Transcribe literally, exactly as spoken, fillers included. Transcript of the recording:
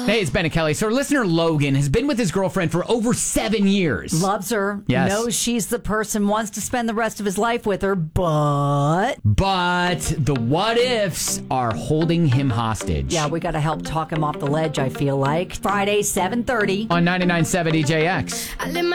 Hey, it's Ben and Kelly. So our listener Logan has been with his girlfriend for over seven years. Loves her. Yes. Knows she's the person, wants to spend the rest of his life with her, but... But the what ifs are holding him hostage. Yeah, we got to help talk him off the ledge, I feel like. Friday, seven thirty. On ninety-nine point seven E J X. I live my